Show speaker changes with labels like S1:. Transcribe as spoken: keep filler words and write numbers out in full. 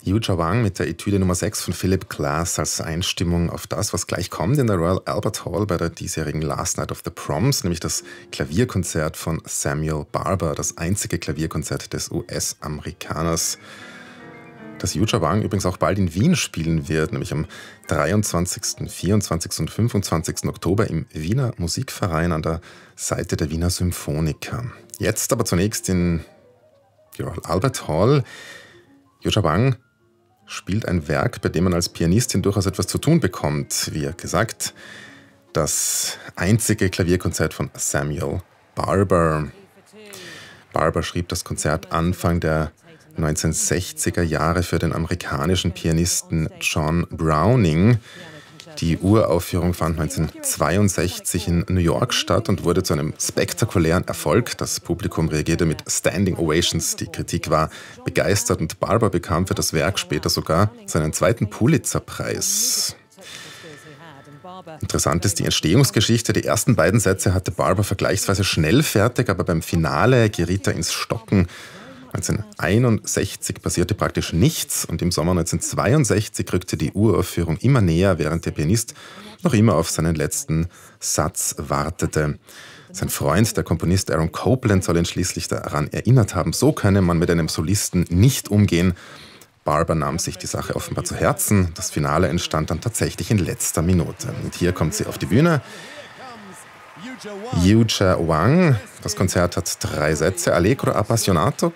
S1: Yuja Wang mit der Etüde Nummer sechs von Philip Glass als Einstimmung auf das, was gleich kommt in der Royal Albert Hall bei der diesjährigen Last Night of the Proms, nämlich das Klavierkonzert von Samuel Barber, das einzige Klavierkonzert des U S-Amerikaners, das Yuja Wang übrigens auch bald in Wien spielen wird, nämlich am dreiundzwanzigsten, vierundzwanzigsten und fünfundzwanzigsten Oktober im Wiener Musikverein an der Seite der Wiener Symphoniker. Jetzt aber zunächst in die Royal Albert Hall. Yuja Wang spielt ein Werk, bei dem man als Pianistin durchaus etwas zu tun bekommt. Wie gesagt, das einzige Klavierkonzert von Samuel Barber. Barber schrieb das Konzert Anfang der neunzehnhundertsechziger Jahre für den amerikanischen Pianisten John Browning. Die Uraufführung fand neunzehnhundertzweiundsechzig in New York statt und wurde zu einem spektakulären Erfolg. Das Publikum reagierte mit Standing Ovations. Die Kritik war begeistert und Barber bekam für das Werk später sogar seinen zweiten Pulitzer-Preis. Interessant ist die Entstehungsgeschichte. Die ersten beiden Sätze hatte Barber vergleichsweise schnell fertig, aber beim Finale geriet er ins Stocken. neunzehnhunderteinundsechzig passierte praktisch nichts und im Sommer neunzehnhundertzweiundsechzig rückte die Uraufführung immer näher, während der Pianist noch immer auf seinen letzten Satz wartete. Sein Freund, der Komponist Aaron Copland, soll ihn schließlich daran erinnert haben, so könne man mit einem Solisten nicht umgehen. Barber nahm sich die Sache offenbar zu Herzen. Das Finale entstand dann tatsächlich in letzter Minute. Und hier kommt sie auf die Bühne. Yuja Wang. Das Konzert hat drei Sätze, Allegro Appassionato,